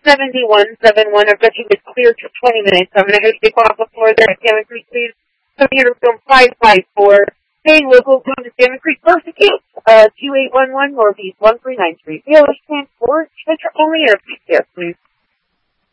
7171. I've got you cleared for 20 minutes. I'm going to have you take off the floor there at Salmon Creek, please. Come here to room 554. Hey, local, come to Salmon Creek, Mercy Gate, 2811 Northeast 1393. Yeah, let's transport. Only air, please. Yes, please.